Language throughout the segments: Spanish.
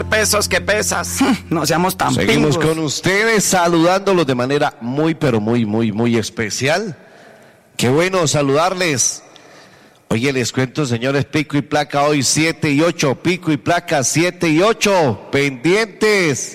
Pesos que pesas. No seamos tan Seguimos pingos. con ustedes, saludándolos de manera muy, pero muy especial. Qué bueno saludarles. Oye, les cuento, señores, pico y placa hoy 7 y 8, pico y placa 7 y 8, pendientes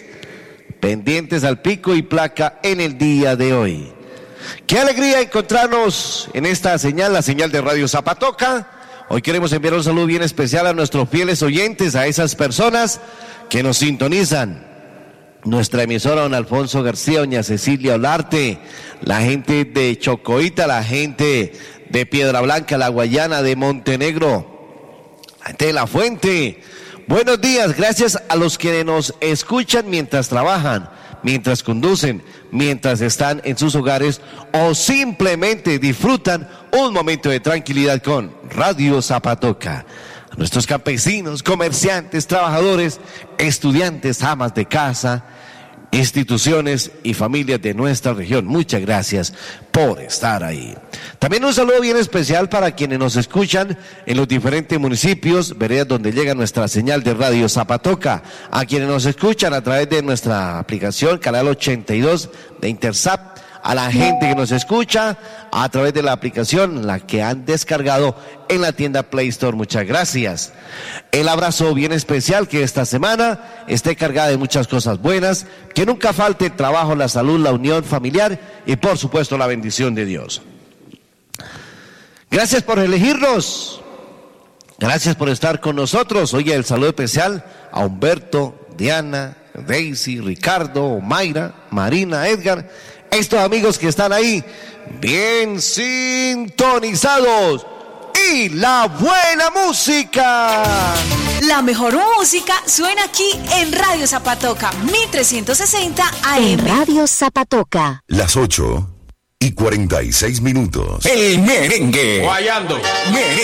al pico y placa en el día de hoy. Qué alegría encontrarnos en esta señal, la señal de Radio Zapatoca. Hoy queremos enviar un saludo bien especial a nuestros fieles oyentes, a esas personas que nos sintonizan. Nuestra emisora, don Alfonso García, doña Cecilia Olarte, la gente de Chocoita, la gente de Piedra Blanca, La Guayana, de Montenegro, la gente de La Fuente. Buenos días, gracias a los que nos escuchan mientras trabajan, mientras conducen, mientras están en sus hogares o simplemente disfrutan un momento de tranquilidad con Radio Zapatoca. A nuestros campesinos, comerciantes, trabajadores, estudiantes, amas de casa, instituciones y familias de nuestra región, muchas gracias por estar ahí. También un saludo bien especial para quienes nos escuchan en los diferentes municipios, veredas donde llega nuestra señal de Radio Zapatoca, a quienes nos escuchan a través de nuestra aplicación Canal 82 de Intersap, a la gente que nos escucha a través de la aplicación, la que han descargado en la tienda Play Store. Muchas gracias. El abrazo bien especial, que esta semana esté cargada de muchas cosas buenas, que nunca falte el trabajo, la salud, la unión familiar y por supuesto la bendición de Dios. Gracias por elegirnos. Gracias por estar con nosotros. Oye, el saludo especial a Humberto, Diana, Daisy, Ricardo, Mayra, Marina, Edgar, estos amigos que están ahí bien sintonizados. Y la buena música. La mejor música suena aquí en Radio Zapatoca 1360 AM. En Radio Zapatoca. Las 8:46. El merengue. Guayando. Merengue.